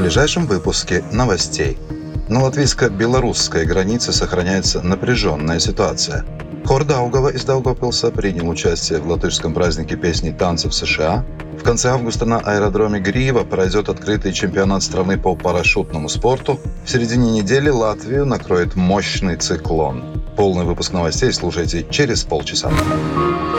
ближайшем выпуске новостей. На латвийско-белорусской границе сохраняется напряженная ситуация. Хор Даугава из Даугавпилса принял участие в латышском празднике песни и танцев США. В конце августа на аэродроме Грива пройдет открытый чемпионат страны по парашютному спорту. В середине недели Латвию накроет мощный циклон. Полный выпуск новостей слушайте через полчаса.